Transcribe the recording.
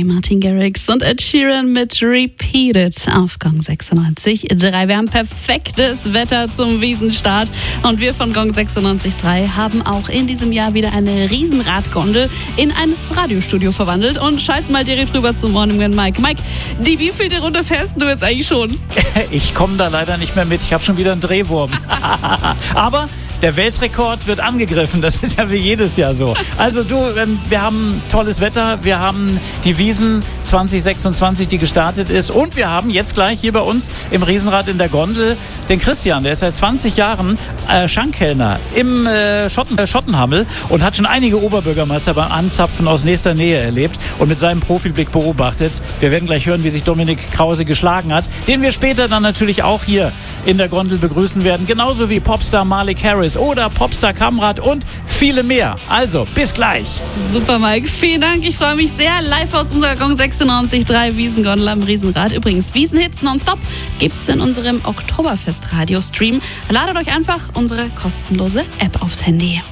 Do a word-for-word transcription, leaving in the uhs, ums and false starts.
Martin Garrix und Ed Sheeran mit Repeat It auf Gong sechsundneunzig Komma drei. Wir haben perfektes Wetter zum Wiesenstart und wir von Gong sechsundneunzig Komma drei haben auch in diesem Jahr wieder eine Riesenradgondel in ein Radiostudio verwandelt und schalten mal direkt rüber zum Morning with Mike. Mike, die wievielte Runde fährst du jetzt eigentlich schon? Ich komme da leider nicht mehr mit. Ich habe schon wieder einen Drehwurm. Aber der Weltrekord wird angegriffen, das ist ja wie jedes Jahr so. Also du, wir haben tolles Wetter, wir haben die Wiesn zwanzig sechsundzwanzig, die gestartet ist, und wir haben jetzt gleich hier bei uns im Riesenrad in der Gondel den Christian, der ist seit zwanzig Jahren äh, Schankkellner im äh, Schotten, äh, Schottenhammel und hat schon einige Oberbürgermeister beim Anzapfen aus nächster Nähe erlebt und mit seinem Profiblick beobachtet. Wir werden gleich hören, wie sich Dominik Krause geschlagen hat, den wir später dann natürlich auch hier in der Gondel begrüßen werden, genauso wie Popstar Malik Harris oder Popstar Kamrat und viele mehr. Also, bis gleich. Super, Mike. Vielen Dank. Ich freue mich sehr. Live aus unserer Gong sechsundneunzig Komma drei Wiesengondel am Riesenrad. Übrigens, Wiesenhits nonstop gibt's in unserem Oktoberfest-Radio-Stream. Ladet euch einfach unsere kostenlose App aufs Handy.